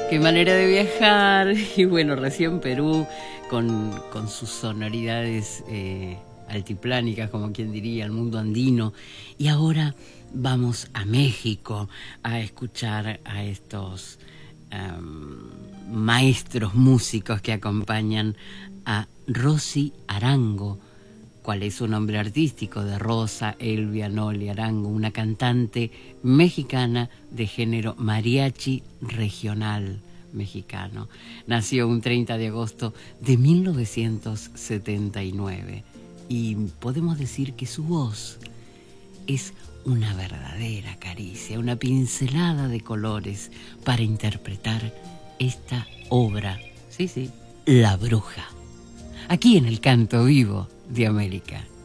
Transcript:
Qué manera de viajar. Y bueno, recién Perú con sus sonoridades altiplánicas, como quien diría, el mundo andino. Y ahora vamos a México a escuchar a estos maestros músicos que acompañan a Rosy Arango. ¿Cuál es su nombre artístico? De Rosa Elvia Noli Arango, una cantante mexicana de género mariachi regional mexicano. Nació un 30 de agosto de 1979 y podemos decir que su voz es una verdadera caricia, una pincelada de colores para interpretar esta obra, sí, La Bruja, aquí en el Canto Vivo de América.